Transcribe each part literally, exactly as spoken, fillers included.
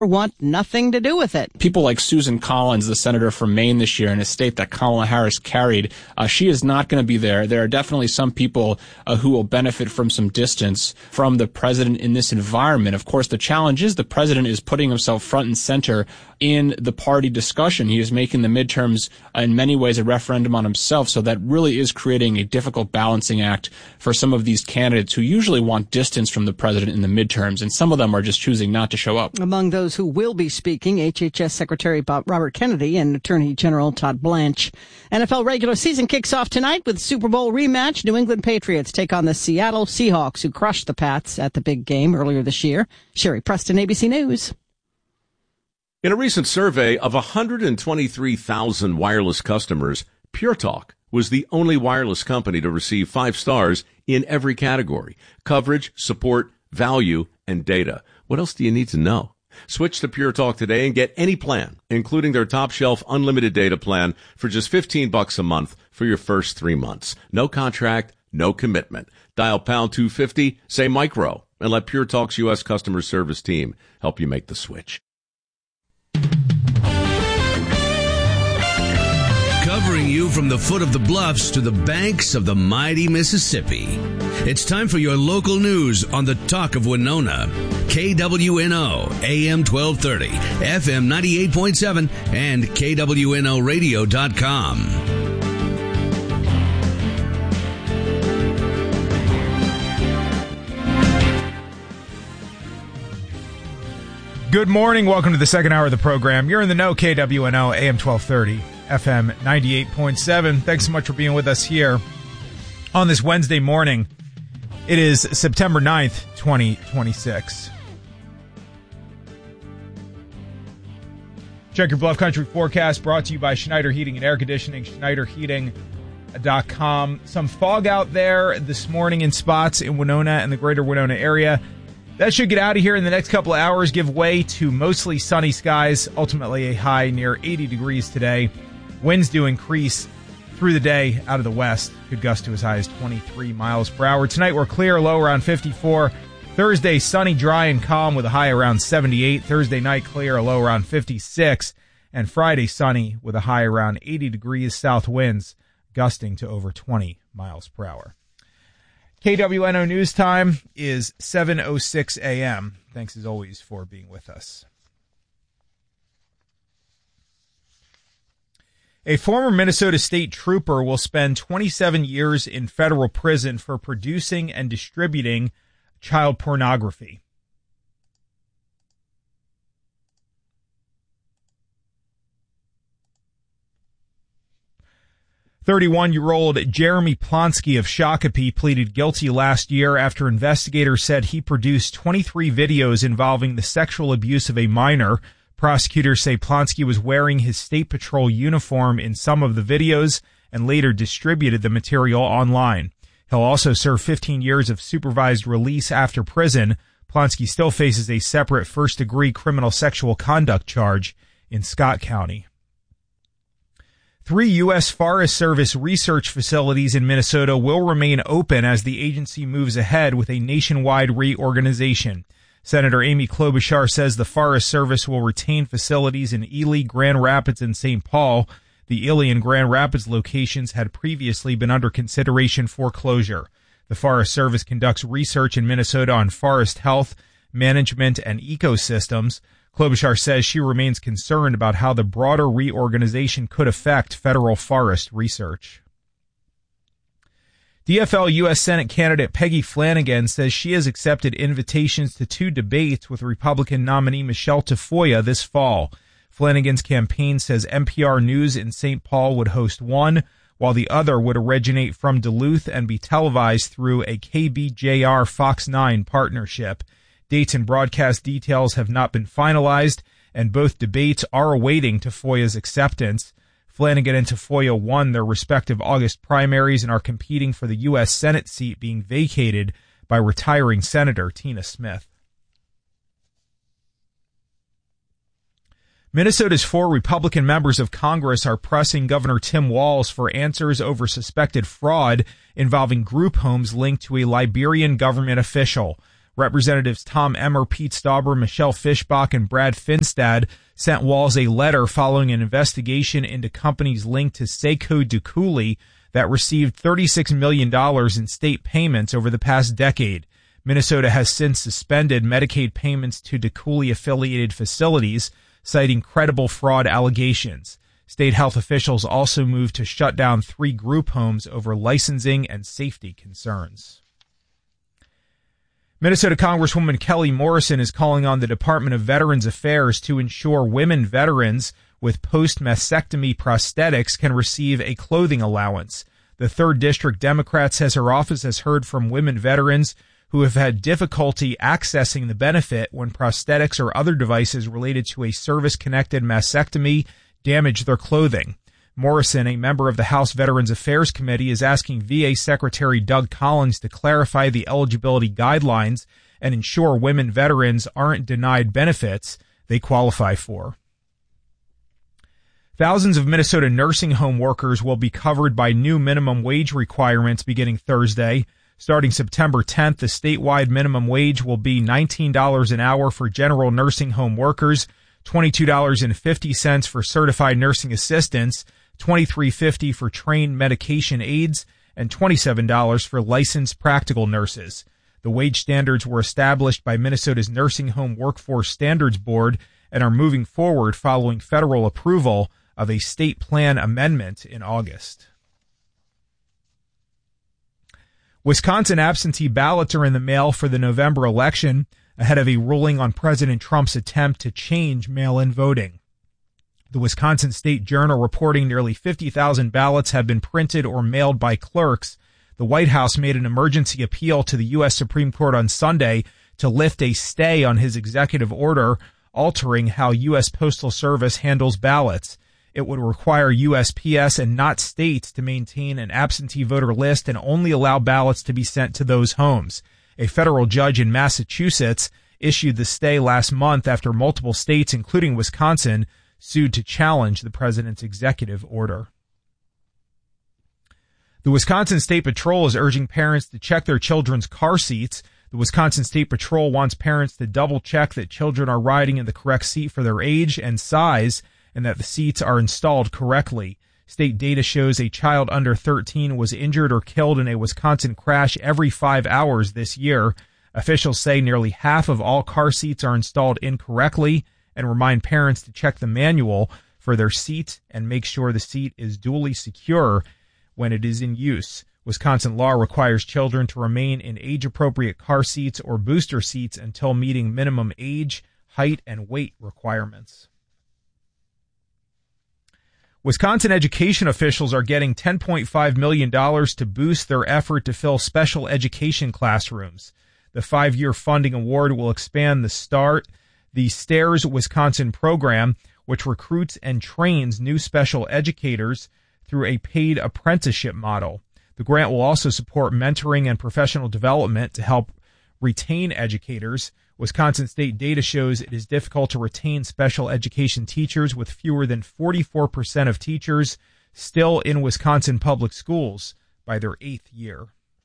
want nothing to do with it. People like Susan Collins, the senator from Maine this year, in a state that Kamala Harris carried, uh, she is not going to be there. There are definitely some people uh, who will benefit from some distance from the president in this environment. Of course, the challenge is the president is putting himself front and center in the party discussion. He is making the midterms uh, in many ways a referendum on himself, so that really is creating a difficult balancing act for some of these candidates who usually want distance from the president in the midterms, and some of them are just choosing not to show up. Among those who will be speaking, H H S Secretary Bob Robert Kennedy and Attorney General Todd Blanche. N F L regular season kicks off tonight with Super Bowl rematch. New England Patriots take on the Seattle Seahawks, who crushed the Pats at the big game earlier this year. Sherry Preston, A B C News. In a recent survey of one hundred twenty-three thousand wireless customers, Pure Talk was the only wireless company to receive five stars in every category: coverage, support, value, and data. What else do you need to know? Switch to Pure Talk today and get any plan, including their top shelf unlimited data plan, for just fifteen bucks a month for your first three months. No contract, no commitment. Dial pound two fifty, say micro, and let Pure Talk's U S customer service team help you make the switch. Covering you from the foot of the bluffs to the banks of the mighty Mississippi. It's time for your local news on the Talk of Winona. K W N O, A M twelve thirty, F M ninety-eight point seven, and K W N O radio dot com. Good morning. Welcome to the second hour of the program. You're in the know, K W N O, A M twelve thirty, F M ninety-eight point seven. Thanks so much for being with us here on this Wednesday morning. It is September ninth, twenty twenty-six. Check your Bluff Country forecast, brought to you by Schneider Heating and Air Conditioning, Schneider Heating dot com. Some fog out there this morning in spots in Winona and the greater Winona area. That should get out of here in the next couple of hours, give way to mostly sunny skies, ultimately a high near eighty degrees today. Winds do increase through the day out of the west, could gust to as high as twenty-three miles per hour. Tonight we're clear, low around fifty-four. Thursday, sunny, dry, and calm with a high around seventy-eight. Thursday night, clear, a low around fifty-six. And Friday, sunny with a high around eighty degrees, south winds gusting to over twenty miles per hour. K W N O News Time is seven oh six a.m. Thanks as always for being with us. A former Minnesota State Trooper will spend twenty-seven years in federal prison for producing and distributing child pornography. thirty-one-year-old Jeremy Plonsky of Shakopee pleaded guilty last year after investigators said he produced twenty-three videos involving the sexual abuse of a minor. Prosecutors say Plonsky was wearing his State Patrol uniform in some of the videos and later distributed the material online. He'll also serve fifteen years of supervised release after prison. Plonsky still faces a separate first-degree criminal sexual conduct charge in Scott County. Three U S Forest Service research facilities in Minnesota will remain open as the agency moves ahead with a nationwide reorganization. Senator Amy Klobuchar says the Forest Service will retain facilities in Ely, Grand Rapids, and Saint Paul. The Ely and Grand Rapids locations had previously been under consideration for closure. The Forest Service conducts research in Minnesota on forest health, management, and ecosystems. Klobuchar says she remains concerned about how the broader reorganization could affect federal forest research. D F L U S Senate candidate Peggy Flanagan says she has accepted invitations to two debates with Republican nominee Michelle Tafoya this fall. Flanagan's campaign says N P R News in Saint Paul would host one, while the other would originate from Duluth and be televised through a K B J R Fox nine partnership. Dates and broadcast details have not been finalized, and both debates are awaiting Tafoya's acceptance. Flanagan and Tafoya won their respective August primaries and are competing for the U S Senate seat being vacated by retiring Senator Tina Smith. Minnesota's four Republican members of Congress are pressing Governor Tim Walz for answers over suspected fraud involving group homes linked to a Liberian government official. Representatives Tom Emmer, Pete Stauber, Michelle Fischbach, and Brad Finstad sent Walz a letter following an investigation into companies linked to Seiko Duculi that received thirty-six million dollars in state payments over the past decade. Minnesota has since suspended Medicaid payments to Duculi-affiliated facilities, citing credible fraud allegations. State health officials also moved to shut down three group homes over licensing and safety concerns. Minnesota Congresswoman Kelly Morrison is calling on the Department of Veterans Affairs to ensure women veterans with post-mastectomy prosthetics can receive a clothing allowance. The third District Democrat says her office has heard from women veterans who have had difficulty accessing the benefit when prosthetics or other devices related to a service-connected mastectomy damage their clothing. Morrison, a member of the House Veterans Affairs Committee, is asking V A Secretary Doug Collins to clarify the eligibility guidelines and ensure women veterans aren't denied benefits they qualify for. Thousands of Minnesota nursing home workers will be covered by new minimum wage requirements beginning Thursday. Starting September tenth, the statewide minimum wage will be nineteen dollars an hour for general nursing home workers, twenty-two dollars and fifty cents for certified nursing assistants, twenty-three dollars and fifty cents for trained medication aides, and twenty-seven dollars for licensed practical nurses. The wage standards were established by Minnesota's Nursing Home Workforce Standards Board and are moving forward following federal approval of a state plan amendment in August. Wisconsin absentee ballots are in the mail for the November election ahead of a ruling on President Trump's attempt to change mail-in voting. The Wisconsin State Journal reporting nearly fifty thousand ballots have been printed or mailed by clerks. The White House made an emergency appeal to the U S Supreme Court on Sunday to lift a stay on his executive order altering how U S Postal Service handles ballots. It would require U S P S and not states to maintain an absentee voter list and only allow ballots to be sent to those homes. A federal judge in Massachusetts issued the stay last month after multiple states, including Wisconsin, sued to challenge the president's executive order. The Wisconsin State Patrol is urging parents to check their children's car seats. The Wisconsin State Patrol wants parents to double check that children are riding in the correct seat for their age and size, and that the seats are installed correctly. State data shows a child under thirteen was injured or killed in a Wisconsin crash every five hours this year. Officials say nearly half of all car seats are installed incorrectly and remind parents to check the manual for their seat and make sure the seat is duly secure when it is in use. Wisconsin law requires children to remain in age-appropriate car seats or booster seats until meeting minimum age, height, and weight requirements. Wisconsin education officials are getting ten point five million dollars to boost their effort to fill special education classrooms. The five-year funding award will expand the START, the STAIRS Wisconsin program, which recruits and trains new special educators through a paid apprenticeship model. The grant will also support mentoring and professional development to help retain educators. Wisconsin state data shows it is difficult to retain special education teachers, with fewer than forty-four percent of teachers still in Wisconsin public schools by their eighth year.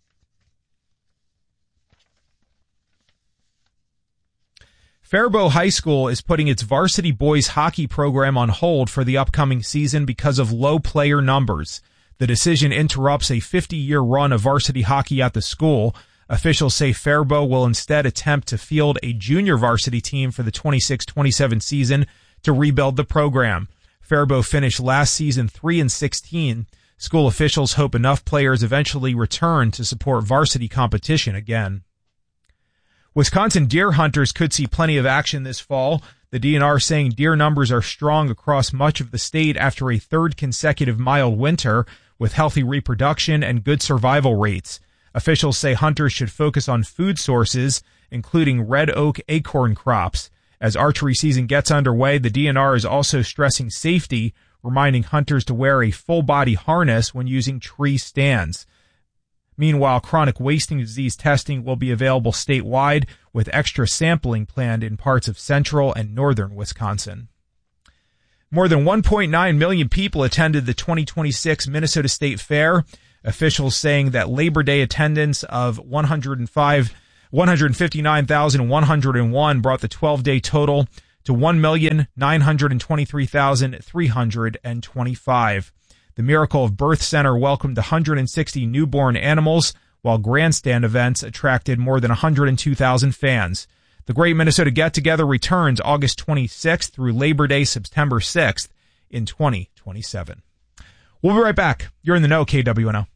Faribault High School is putting its varsity boys hockey program on hold for the upcoming season because of low player numbers. The decision interrupts a fifty-year run of varsity hockey at the school. Officials say Faribault will instead attempt to field a junior varsity team for the twenty-six twenty-seven season to rebuild the program. Faribault finished last season three and sixteen. School officials hope enough players eventually return to support varsity competition again. Wisconsin deer hunters could see plenty of action this fall. The D N R saying deer numbers are strong across much of the state after a third consecutive mild winter with healthy reproduction and good survival rates. Officials say hunters should focus on food sources, including red oak acorn crops. As archery season gets underway, the D N R is also stressing safety, reminding hunters to wear a full-body harness when using tree stands. Meanwhile, chronic wasting disease testing will be available statewide, with extra sampling planned in parts of central and northern Wisconsin. More than one point nine million people attended the twenty twenty-six Minnesota State Fair. Officials saying that Labor Day attendance of one hundred five one hundred fifty-nine thousand one hundred one brought the twelve-day total to one million nine hundred twenty-three thousand three hundred twenty-five. The Miracle of Birth Center welcomed one hundred sixty newborn animals, while grandstand events attracted more than one hundred two thousand fans. The Great Minnesota Get-Together returns August twenty-sixth through Labor Day, September sixth in twenty twenty-seven. We'll be right back. You're in the know, K W N O.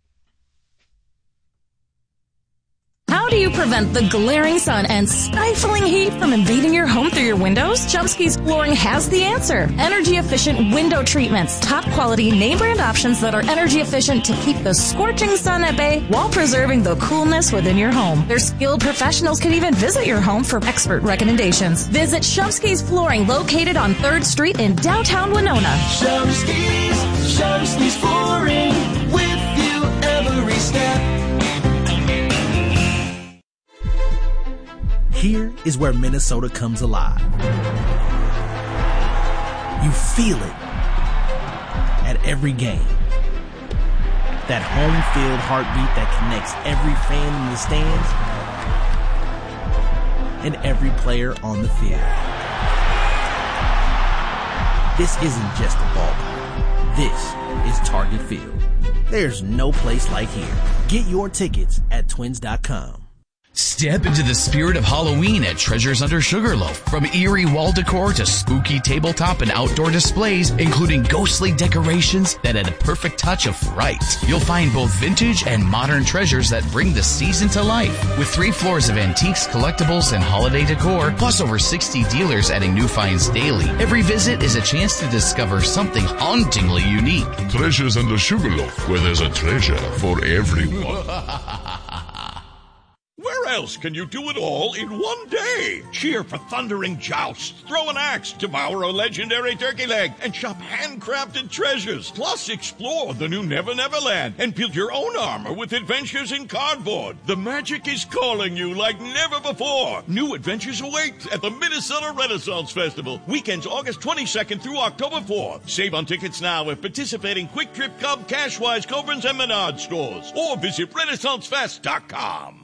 How do you prevent the glaring sun and stifling heat from invading your home through your windows? Chomsky's Flooring has the answer. Energy-efficient window treatments. Top-quality name-brand options that are energy-efficient to keep the scorching sun at bay while preserving the coolness within your home. Their skilled professionals can even visit your home for expert recommendations. Visit Chomsky's Flooring, located on third Street in downtown Winona. Chomsky's, Chomsky's Flooring, with you every step. Here is where Minnesota comes alive. You feel it at every game. That home field heartbeat that connects every fan in the stands and every player on the field. This isn't just a ballpark. This is Target Field. There's no place like here. Get your tickets at twins dot com. Step into the spirit of Halloween at Treasures Under Sugarloaf. From eerie wall decor to spooky tabletop and outdoor displays, including ghostly decorations that add a perfect touch of fright. You'll find both vintage and modern treasures that bring the season to life. With three floors of antiques, collectibles, and holiday decor, plus over sixty dealers adding new finds daily. Every visit is a chance to discover something hauntingly unique. Treasures Under Sugarloaf, where there's a treasure for everyone. Where else can you do it all in one day? Cheer for thundering jousts, throw an axe, devour a legendary turkey leg, and shop handcrafted treasures. Plus, explore the new Never Never Land and build your own armor with adventures in cardboard. The magic is calling you like never before. New adventures await at the Minnesota Renaissance Festival. Weekends August twenty-second through October fourth. Save on tickets now at participating Quick Trip, Cub, Cashwise, Cobrins, and Menard stores. Or visit Renaissance Fest dot com.